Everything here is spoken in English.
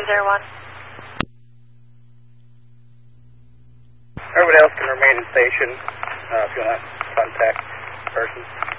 201. Everybody else can remain in station if you want to contact persons.